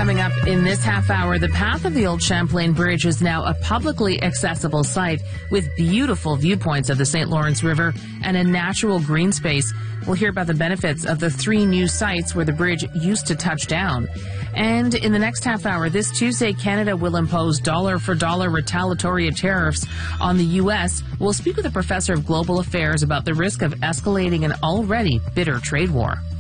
Coming up in this half hour, the path of the old Champlain Bridge is now a publicly accessible site with beautiful viewpoints of the St. Lawrence River and a natural green space. We'll hear about the benefits of the 3 new sites where the bridge used to touch down. And in the next half hour, this Tuesday, Canada will impose dollar-for-dollar retaliatory tariffs on the U.S. We'll speak with a professor of global affairs about the risk of escalating an already bitter trade war.